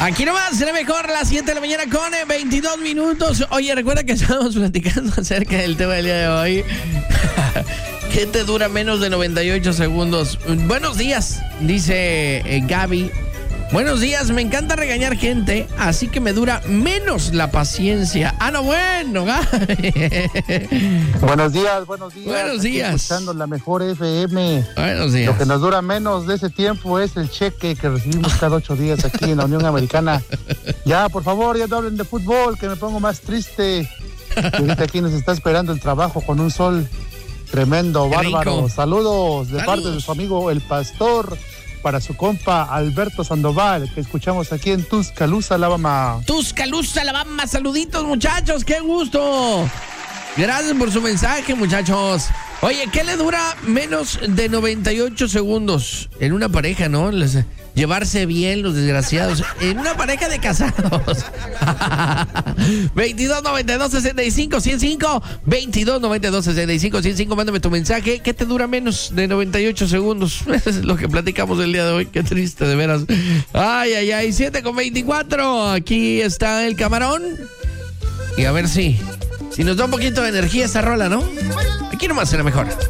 Aquí nomás, será mejor las 7 de la mañana con 22 minutos. Oye, recuerda que estábamos platicando acerca del tema del día de hoy. ¿Qué te dura menos de 98 segundos? Buenos días, dice Gaby. Buenos días, me encanta regañar gente, así que me dura menos la paciencia. Ah, no, bueno, Gaby. Buenos días, buenos días. Buenos días. Escuchando la mejor FM. Buenos días. Lo que nos dura menos de ese tiempo es el cheque que recibimos cada 8 días aquí en la Unión Americana. Ya, por favor, ya no hablen de fútbol, que me pongo más triste. Y ahorita aquí nos está esperando el trabajo con un sol tremendo, bárbaro. Saludos de parte de su amigo el pastor, para su compa Alberto Sandoval, que escuchamos aquí en Tuscaloosa, Alabama. Tuscaloosa, Alabama. Saluditos, muchachos, qué gusto. Gracias por su mensaje, muchachos. Oye, ¿qué le dura menos de 98 segundos en una pareja, no? Llevarse bien, los desgraciados. En una pareja de casados. 22 92 65 105. 22 92 65 105. Mándame tu mensaje. ¿Qué te dura menos de 98 segundos? Eso es lo que platicamos el día de hoy. Qué triste, de veras. Ay, ay, ay. 7 con 24. Aquí está el camarón. Y a ver si nos da un poquito de energía esta rola, ¿no? Aquí nomás será mejor.